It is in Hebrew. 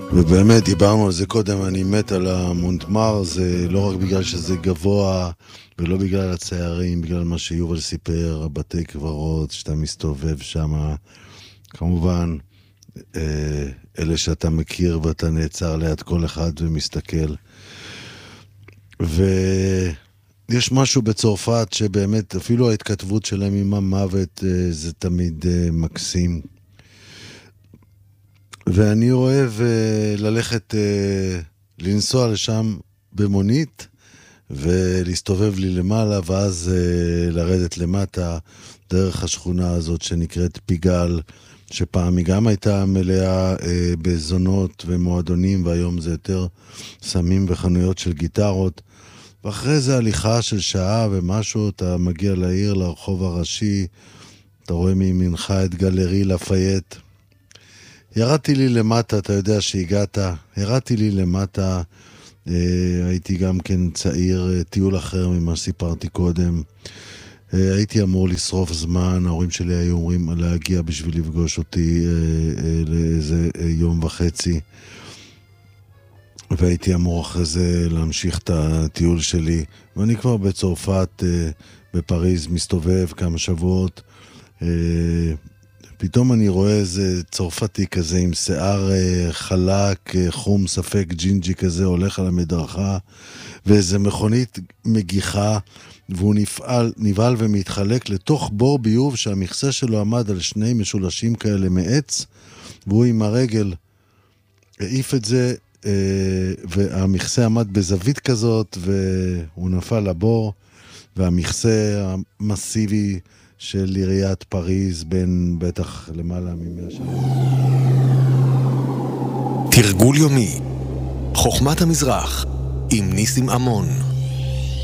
ובאמת דיברנו על זה קודם, אני מת על המונטמר, זה לא רק בגלל שזה גבוה ולא בגלל הצערים, בגלל מה שיובל סיפר, הבתי קברות, שאתה מסתובב שם, כמובן אלה שאתה מכיר ואתה נעצר ליד כל אחד ומסתכל. ויש משהו בצרפת שבאמת אפילו ההתכתבות שלהם עם המוות זה תמיד מקסים. ואני אוהב ללכת, לנסוע לשם במונית ולהסתובב לי למעלה ואז לרדת למטה דרך השכונה הזאת שנקראת פיגל, שפעם היא גם הייתה מלאה בזונות ומועדונים, והיום זה יותר סמים וחנויות של גיטרות. ואחרי זה הליכה של שעה ומשהו, אתה מגיע לעיר, לרחוב הראשי, אתה רואה מימינך את גלרי לפייט. ירדתי לי למטה, אתה יודע שהגעת, ירדתי לי למטה, הייתי גם כן צעיר, טיול אחר ממה סיפרתי קודם. הייתי אמור לשרוף זמן, ההורים שלי היו אומרים להגיע בשביל לפגוש אותי לאיזה יום וחצי. והייתי אמור אחרי זה להמשיך את הטיול שלי. ואני כבר בצרפת, בפריז, מסתובב כמה שבועות. פתאום אני רואה איזה צרפתי כזה עם שיער חלק, חום, ספק, ג'ינג'י כזה, הולך על המדרכה, ואיזה מכונית מגיחה, והוא נבעל ומתחלק לתוך בור ביוב שהמכסה שלו עמד על שני משולשים כאלה מעץ, והוא עם הרגל העיף את זה, והמכסה עמד בזווית כזאת, והוא נפל לבור, והמכסה המסיבי של עיריית פריז בין בטח למעלה מ-100 שנה. תרגול יומי, חוכמת המזרח, עם ניסים אמון.